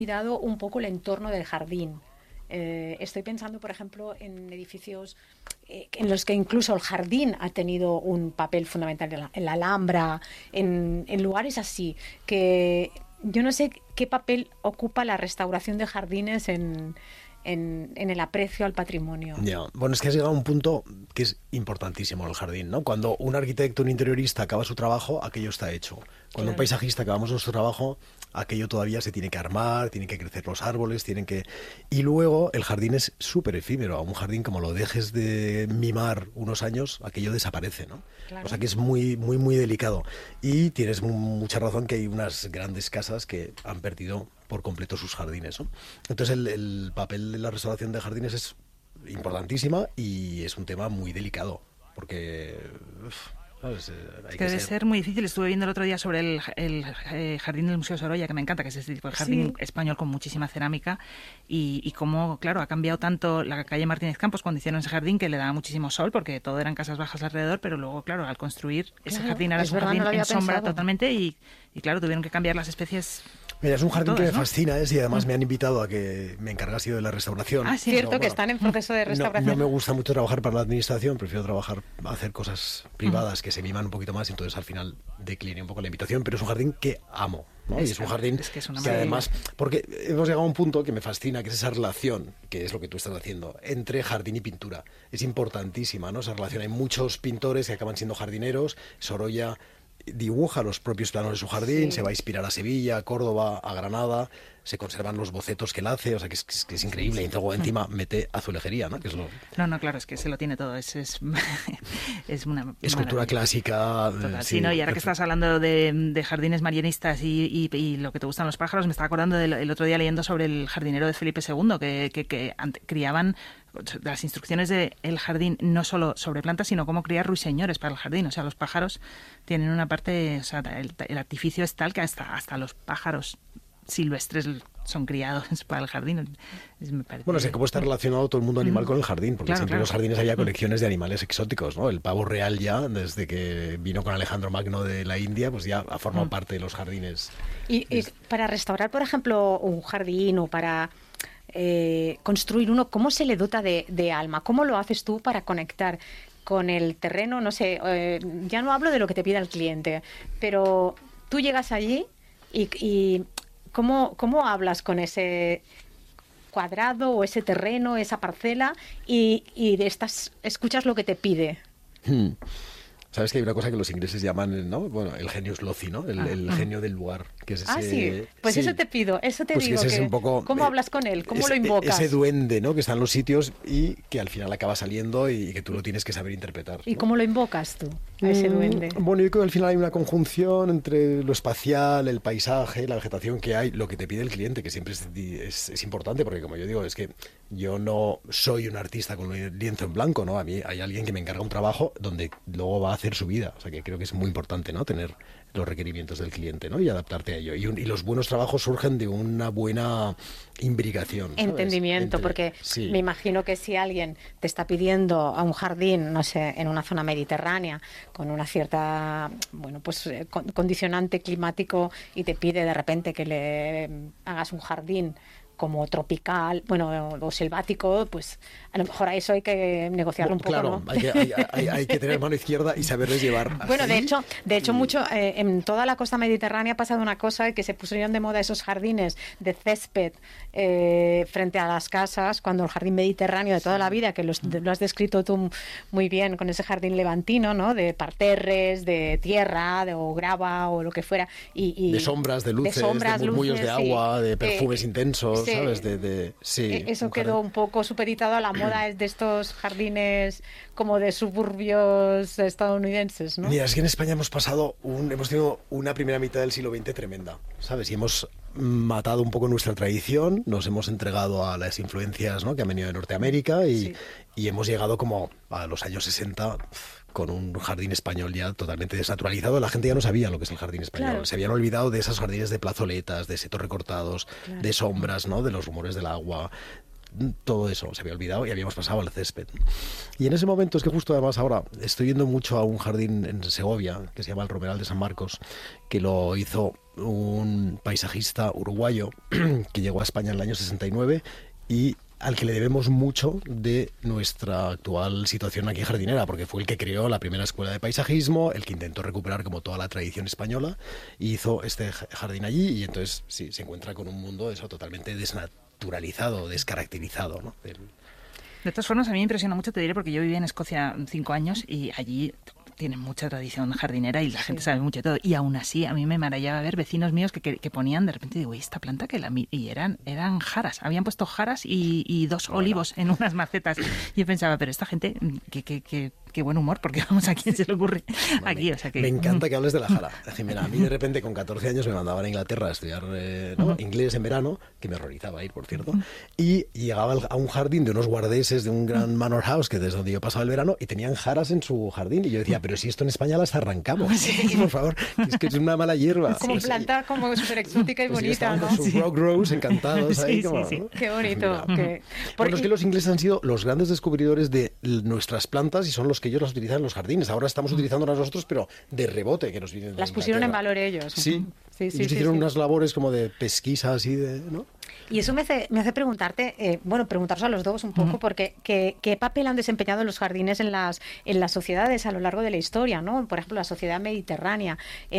cuidado un poco el entorno del jardín. Estoy pensando, por ejemplo, en edificios en los que incluso el jardín ha tenido un papel fundamental en la Alhambra, en lugares así, que yo no sé qué papel ocupa la restauración de jardines en el aprecio al patrimonio. Ya, bueno, es que has llegado a un punto que es importantísimo el jardín, ¿no? Cuando un arquitecto, un interiorista acaba su trabajo, aquello está hecho. Cuando un paisajista acabamos nuestro trabajo, aquello todavía se tiene que armar, tienen que crecer los árboles, tienen que... Y luego el jardín es súper efímero. A un jardín, como lo dejes de mimar unos años, aquello desaparece, ¿no? Claro. O sea que es muy, muy, muy delicado. Y tienes mucha razón que hay unas grandes casas que han perdido por completo sus jardines, ¿no? Entonces el papel de la restauración de jardines es importantísima y es un tema muy delicado, porque... ¿sabes? Es que debe ser muy difícil. Estuve viendo el otro día sobre el jardín del Museo Sorolla, que me encanta, que es ese tipo de jardín español con muchísima cerámica, y cómo, claro, ha cambiado tanto la calle Martínez Campos cuando hicieron ese jardín, que le daba muchísimo sol, porque todo eran casas bajas alrededor, pero luego, claro, al construir ese jardín, ahora es un jardín en sombra totalmente, y claro, tuvieron que cambiar las especies. Mira, es un jardín que me ¿no? fascina, y además me han invitado a que me encargase yo de la restauración. Ah, sí, cierto, que están en proceso de restauración. No me gusta mucho trabajar para la administración, prefiero hacer cosas privadas que se miman un poquito más, y entonces al final decliné un poco la invitación, pero es un jardín que amo, ¿no? Y es un jardín que además, porque hemos llegado a un punto que me fascina, que es esa relación, que es lo que tú estás haciendo, entre jardín y pintura. Es importantísima, ¿no? Esa relación. Hay muchos pintores que acaban siendo jardineros. Sorolla dibuja los propios planos de su jardín, se va a inspirar a Sevilla, a Córdoba, a Granada, se conservan los bocetos que él hace, o sea que es increíble, y luego encima mete azulejería, ¿no? Que es lo... No, claro, es que se lo tiene todo, es una escultura clásica. Total, sí, ¿no? Y ahora que estás hablando de jardines marianistas y lo que te gustan los pájaros, me estaba acordando el otro día leyendo sobre el jardinero de Felipe II, que criaban las instrucciones del jardín, no solo sobre plantas, sino cómo criar ruiseñores para el jardín. O sea, los pájaros tienen una parte, o sea, el artificio es tal que hasta los pájaros silvestres son criados para el jardín. Me parece... Bueno, sé cómo está relacionado todo el mundo animal con el jardín, porque siempre en los jardines había colecciones de animales exóticos, ¿no? El pavo real ya, desde que vino con Alejandro Magno de la India, pues ya ha formado parte de los jardines. Y para restaurar, por ejemplo, un jardín o para... construir uno, ¿cómo se le dota de alma? ¿Cómo lo haces tú para conectar con el terreno? No sé, ya no hablo de lo que te pida el cliente, pero tú llegas allí y ¿cómo hablas con ese cuadrado o ese terreno, esa parcela y escuchas lo que te pide? Sabes que hay una cosa que los ingleses llaman, ¿no? Bueno, el genius loci, ¿no? El genio del lugar, que es ese... sí. Pues sí. Eso te pido, eso te digo. Que un poco, ¿cómo hablas con él? ¿Cómo lo invocas? Ese duende, ¿no? Que está en los sitios y que al final acaba saliendo y que tú lo tienes que saber interpretar, ¿no? ¿Y cómo lo invocas tú, a ese duende? Bueno, yo creo que al final hay una conjunción entre lo espacial, el paisaje, la vegetación que hay, lo que te pide el cliente, que siempre es importante, porque como yo digo, es que yo no soy un artista con un lienzo en blanco, ¿no? A mí hay alguien que me encarga un trabajo donde luego va a hacer su vida. O sea que creo que es muy importante, ¿no? Tener los requerimientos del cliente, ¿no? Y adaptarte a ello. Y los buenos trabajos surgen de una buena imbricación, ¿sabes? Entendimiento, porque me imagino que si alguien te está pidiendo a un jardín, no sé, en una zona mediterránea, con una cierta, bueno, pues condicionante climático, y te pide de repente que le hagas un jardín como tropical, bueno, o selvático, pues a lo mejor a eso hay que negociarlo un poco, claro, ¿no? hay que tener mano izquierda y saberles llevar. Bueno, de hecho mucho en toda la costa mediterránea ha pasado una cosa, que se pusieron de moda esos jardines de césped frente a las casas, cuando el jardín mediterráneo de toda la vida, que lo has descrito tú muy bien, con ese jardín levantino, ¿no? De parterres, de tierra, o grava, o lo que fuera. Y de sombras, de luces, de murmullos de agua, de perfumes intensos. ¿Sabes? Eso quedó un poco supeditado a la moda de estos jardines como de suburbios estadounidenses, ¿no? Mira, es que en España hemos tenido una primera mitad del siglo XX tremenda, ¿sabes? Y hemos matado un poco nuestra tradición, nos hemos entregado a las influencias, ¿no? Que han venido de Norteamérica y hemos llegado como a los años 60 con un jardín español ya totalmente desnaturalizado. La gente ya no sabía lo que es el jardín español. Claro. Se habían olvidado de esos jardines de plazoletas, de setos recortados, de sombras, ¿no? De los rumores del agua. todo eso se había olvidado y habíamos pasado al césped. Y en ese momento, es que justo además ahora estoy yendo mucho a un jardín en Segovia, que se llama el Romeral de San Marcos, que lo hizo un paisajista uruguayo que llegó a España en el año 69 y al que le debemos mucho de nuestra actual situación aquí jardinera, porque fue el que creó la primera escuela de paisajismo, el que intentó recuperar como toda la tradición española, y hizo este jardín allí, y entonces sí, se encuentra con un mundo eso totalmente desnaturalizado, descaracterizado, ¿no? De todas formas, a mí me impresiona mucho, te diré, porque yo viví en Escocia 5 años y allí tienen mucha tradición jardinera y la gente sabe mucho de todo. Y aún así, a mí me maravillaba ver vecinos míos que ponían, de repente, digo, ¿y esta planta que la...? Y eran jaras. Habían puesto jaras y 2 olivos en unas macetas. Y yo pensaba, pero esta gente, qué buen humor, porque vamos, ¿a quién se le ocurre aquí? O sea que... Me encanta que hables de la jara. Jimena, a mí de repente con 14 años me mandaban a Inglaterra a estudiar inglés en verano, que me horrorizaba ir, por cierto, y llegaba a un jardín de unos guardeses de un gran manor house, que desde donde yo pasaba el verano, y tenían jaras en su jardín, y yo decía, pero si esto en España las arrancamos, por favor, es que es una mala hierba. Como planta como súper exótica y pues bonita, ¿no? Sus rock rose encantados ahí. Como, ¿no? Qué bonito. Bueno, es que los ingleses han sido los grandes descubridores de nuestras plantas y son los que ellos las utilizan en los jardines. Ahora estamos utilizándolas nosotros, pero de rebote, que nos vienen de las pusieron en valor ellos. Sí. Ellos hicieron unas labores como de pesquisa así ¿no? Y eso me hace preguntarte, preguntaros a los dos un poco, porque ¿qué papel han desempeñado los jardines en las sociedades a lo largo de la historia, ¿no? Por ejemplo, la sociedad mediterránea.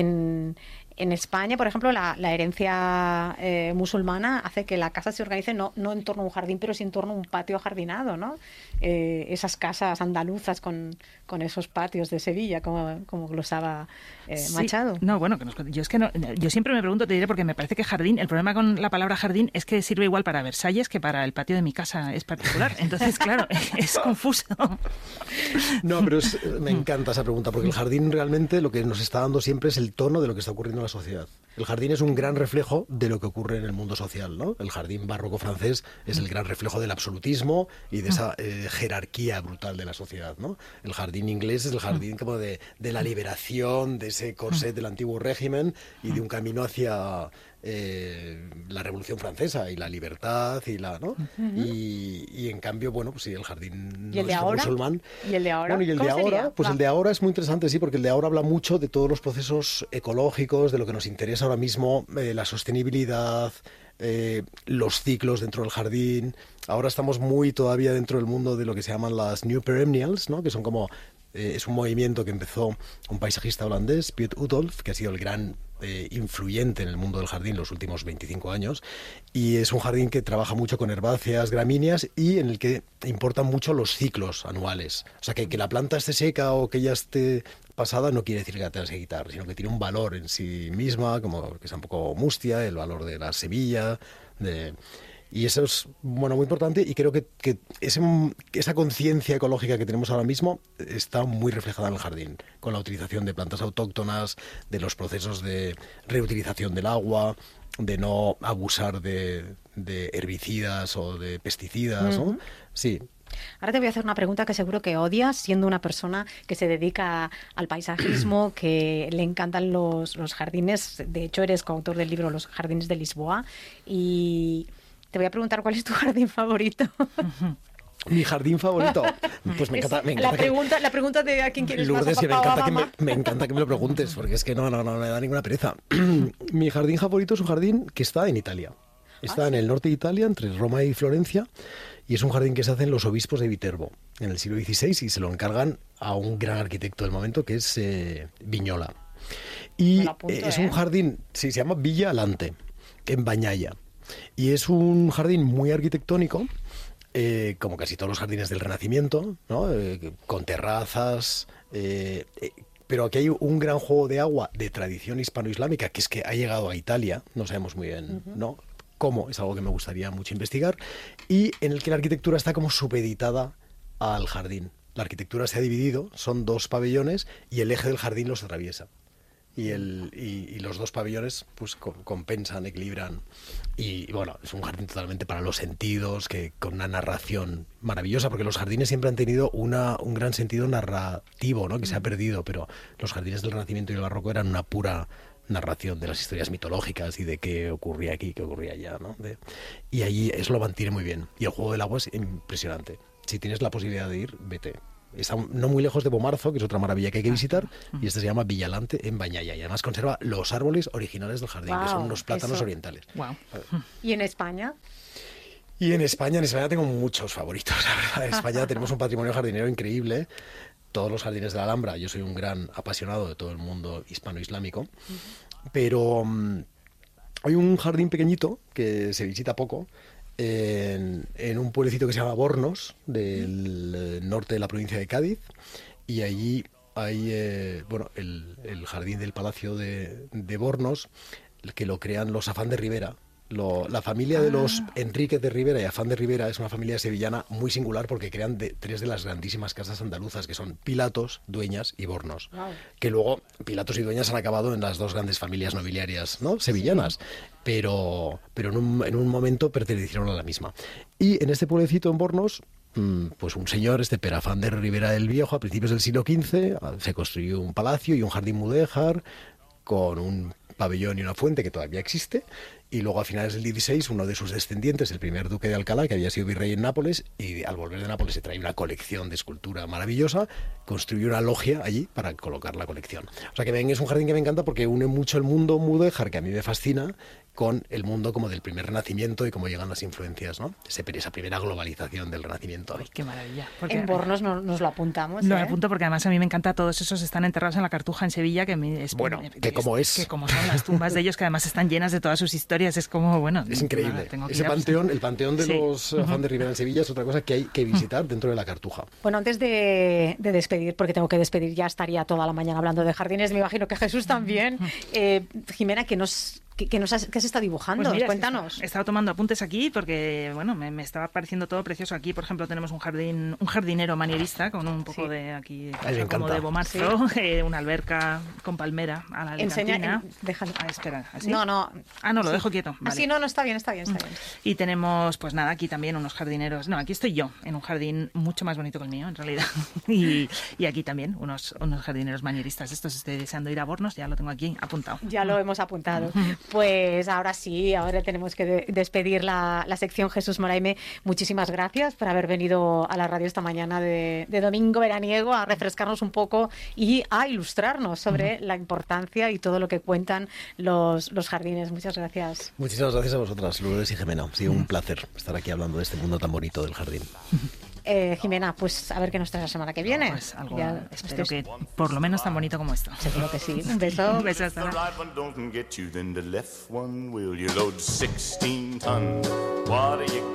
En España, por ejemplo, la herencia musulmana hace que la casa se organice no en torno a un jardín, pero sí en torno a un patio ajardinado, ¿no? Esas casas andaluzas con esos patios de Sevilla, como glosaba Machado. No, bueno, yo siempre me pregunto, te diré, porque me parece que jardín, el problema con la palabra jardín es que sirve igual para Versalles que para el patio de mi casa es particular. Entonces, claro, es confuso. No, pero me encanta esa pregunta, porque el jardín realmente lo que nos está dando siempre es el tono de lo que está ocurriendo en la sociedad. El jardín es un gran reflejo de lo que ocurre en el mundo social, ¿no? El jardín barroco francés es el gran reflejo del absolutismo y de esa jerarquía brutal de la sociedad, ¿no? El jardín inglés es el jardín como de la liberación, de ese corset del antiguo régimen y de un camino hacia la Revolución Francesa y la libertad y ¿no? Y en cambio, bueno, pues sí, el jardín ¿Y el de ahora? musulmán. ¿Y el de ahora? Bueno, y el de ahora, pues el de ahora es muy interesante, sí, porque el de ahora habla mucho de todos los procesos ecológicos, de lo que nos interesa ahora mismo, la sostenibilidad, los ciclos dentro del jardín. Ahora estamos muy todavía dentro del mundo de lo que se llaman las New Perennials, ¿no? Que son como es un movimiento que empezó un paisajista holandés, Piet Oudolf, que ha sido el gran influyente en el mundo del jardín los últimos 25 años, y es un jardín que trabaja mucho con herbáceas, gramíneas, y en el que importan mucho los ciclos anuales. O sea, que la planta esté seca o que ya esté pasada no quiere decir que la tengas que quitar, sino que tiene un valor en sí misma, como que sea un poco mustia, el valor de la semilla, y eso es muy importante, y creo que esa conciencia ecológica que tenemos ahora mismo está muy reflejada en el jardín, con la utilización de plantas autóctonas, de los procesos de reutilización del agua, de no abusar de herbicidas o de pesticidas, ¿no? Sí. Ahora te voy a hacer una pregunta que seguro que odias, siendo una persona que se dedica al paisajismo, que le encantan los jardines. De hecho, eres coautor del libro Los Jardines de Lisboa, y te voy a preguntar cuál es tu jardín favorito. Mi jardín favorito. Pues me encanta la pregunta de a quién quieres Lourdes, más, a papá o a mamá. Me encanta que me lo preguntes, porque es que no me da ninguna pereza. Mi jardín favorito es un jardín que está en Italia. Está en el norte de Italia, entre Roma y Florencia, y es un jardín que se hacen los obispos de Viterbo en el siglo XVI, y se lo encargan a un gran arquitecto del momento, que es Vignola. Y es un jardín, sí, se llama Villa Alante, en Bañaya. Y es un jardín muy arquitectónico, como casi todos los jardines del Renacimiento, ¿no? Con terrazas, pero aquí hay un gran juego de agua de tradición hispano-islámica, que es que ha llegado a Italia, no sabemos muy bien, ¿no?, cómo, es algo que me gustaría mucho investigar, y en el que la arquitectura está como supeditada al jardín. La arquitectura se ha dividido, son 2 pabellones, y el eje del jardín los atraviesa. Y los 2 pabellones pues compensan, equilibran, y bueno, es un jardín totalmente para los sentidos, que con una narración maravillosa, porque los jardines siempre han tenido un gran sentido narrativo, ¿no?, que se ha perdido, pero los jardines del Renacimiento y el Barroco eran una pura narración de las historias mitológicas y de qué ocurría aquí, qué ocurría allá, ¿no? Y allí eso lo mantiene muy bien. Y el juego del agua es impresionante. Si tienes la posibilidad de ir, vete. Está no muy lejos de Bomarzo, que es otra maravilla que hay que visitar, y este se llama Villalante en Bañaya, y además conserva los árboles originales del jardín, que son unos plátanos orientales. Wow. ¿Y en España? Y en España tengo muchos favoritos, la verdad. En España tenemos un patrimonio jardinero increíble. Todos los jardines de la Alhambra, yo soy un gran apasionado de todo el mundo hispano-islámico, pero hay un jardín pequeñito que se visita poco, en un pueblecito que se llama Bornos, del norte de la provincia de Cádiz, y allí hay el jardín del Palacio de Bornos, que lo crean los Afán de Rivera. La familia de los Enríquez de Rivera y Afán de Rivera es una familia sevillana muy singular porque crean tres de las grandísimas casas andaluzas, que son Pilatos, Dueñas y Bornos. Wow. Que luego Pilatos y Dueñas han acabado en las dos grandes familias nobiliarias, ¿no?, sevillanas. Sí. Pero en un momento pertenecieron a la misma. Y en este pueblecito en Bornos, pues un señor, Pere Afán de Rivera el Viejo, a principios del siglo XV, se construyó un palacio y un jardín mudéjar con un pabellón y una fuente que todavía existe. Y luego a finales del XVI, uno de sus descendientes, el primer duque de Alcalá, que había sido virrey en Nápoles, y al volver de Nápoles se trae una colección de escultura maravillosa, construyó una logia allí para colocar la colección. O sea que es un jardín que me encanta porque une mucho el mundo mudéjar, que a mí me fascina, con el mundo como del primer Renacimiento y cómo llegan las influencias, ¿no? Esa primera globalización del Renacimiento. Ay, qué maravilla. Porque en Bornos nos lo apuntamos. Lo apunto porque además a mí me encanta, todos esos están enterrados en la Cartuja en Sevilla, que es que como son las tumbas de ellos, que además están llenas de todas sus historias, es como, bueno... Es increíble. Ese panteón, el panteón de los Afán de Rivera en Sevilla es otra cosa que hay que visitar dentro de la Cartuja. Bueno, antes de despedir, porque tengo que despedir, ya estaría toda la mañana hablando de jardines, me imagino que Jesús también. Jimena, ¿qué has estado dibujando? Pues mira, cuéntanos. He estado tomando apuntes aquí porque, bueno, me estaba pareciendo todo precioso. Aquí, por ejemplo, tenemos un jardinero manierista con un poco de aquí, como de Bomarzo, una alberca con palmera a la alicantina. Déjalo. Espera, ¿así? No. Lo dejo quieto. Vale. Así no, está bien. Y tenemos, pues nada, aquí también unos jardineros. No, aquí estoy yo, en un jardín mucho más bonito que el mío, en realidad. y aquí también unos jardineros manieristas. Estoy deseando ir a Bornos, ya lo tengo aquí apuntado. Ya lo hemos apuntado. Pues ahora sí, ahora tenemos que despedir la sección. Jesús Moraime, muchísimas gracias por haber venido a la radio esta mañana de domingo veraniego a refrescarnos un poco y a ilustrarnos sobre la importancia y todo lo que cuentan los jardines. Muchas gracias. Muchísimas gracias a vosotras, Lourdes y Jimena. Ha sido un placer estar aquí hablando de este mundo tan bonito del jardín. Jimena, pues a ver qué nos trae la semana que viene. Pues algo, espero que por lo menos tan bonito como esto. Seguro que sí. Un beso. Un beso, hasta luego.